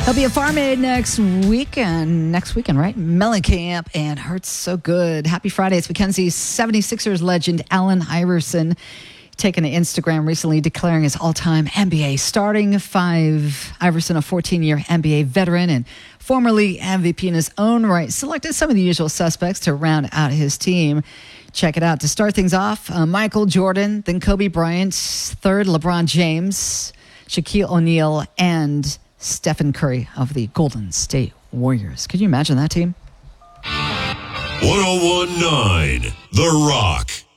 He'll be at Farm Aid next weekend, right? Mellencamp and Hurts So Good. Happy Friday. It's Mackenzie's 76ers legend, Allen Iverson, taken to Instagram recently declaring his all-time NBA starting five. Iverson, a 14-year NBA veteran and formerly MVP in his own right, selected some of the usual suspects to round out his team. Check it out. To start things off, Michael Jordan, then Kobe Bryant, third LeBron James, Shaquille O'Neal, and Stephen Curry of the Golden State Warriors. Could you imagine that team? 101.9 The Rock.